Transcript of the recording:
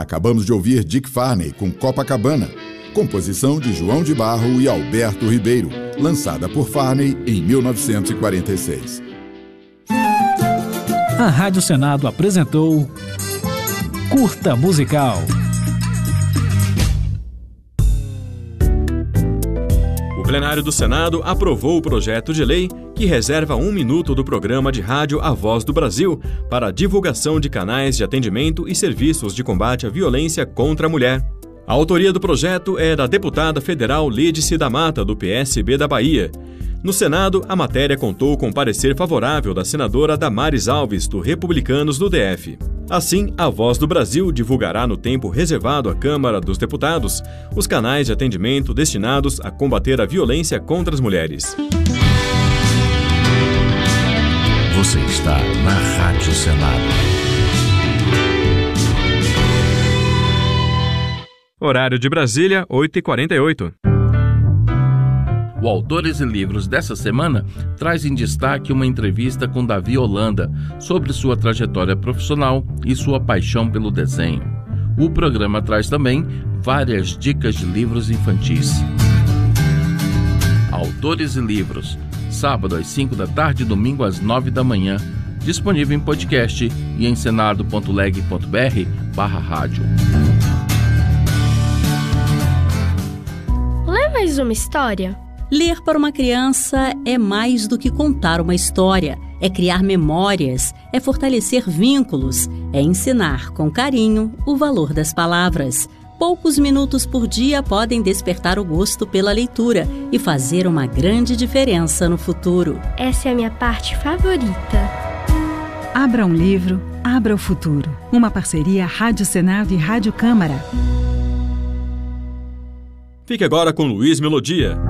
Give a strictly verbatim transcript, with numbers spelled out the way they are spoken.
Acabamos de ouvir Dick Farney com Copacabana, composição de João de Barro e Alberto Ribeiro, lançada por Farney em mil novecentos e quarenta e seis. A Rádio Senado apresentou Curta Musical. O plenário do Senado aprovou o projeto de lei que reserva um minuto do programa de rádio A Voz do Brasil para a divulgação de canais de atendimento e serviços de combate à violência contra a mulher. A autoria do projeto é da deputada federal Lídice da Mata, do P S B da Bahia. No Senado, a matéria contou com parecer favorável da senadora Damares Alves, do Republicanos do D F. Assim, a Voz do Brasil divulgará no tempo reservado à Câmara dos Deputados os canais de atendimento destinados a combater a violência contra as mulheres. Você está na Rádio Senado. Horário de Brasília, oito e quarenta e oito. O Autores e Livros dessa semana traz em destaque uma entrevista com Davi Holanda sobre sua trajetória profissional e sua paixão pelo desenho. O programa traz também várias dicas de livros infantis. Autores e Livros, sábado às cinco da tarde e domingo às nove da manhã, disponível em podcast e em senado ponto leg ponto br barra rádio. Lê mais uma história? Ler para uma criança é mais do que contar uma história, é criar memórias, é fortalecer vínculos, é ensinar com carinho o valor das palavras. Poucos minutos por dia podem despertar o gosto pela leitura e fazer uma grande diferença no futuro. Essa é a minha parte favorita. Abra um livro, abra o futuro. Uma parceria Rádio Senado e Rádio Câmara. Fique agora com Luiz Melodia.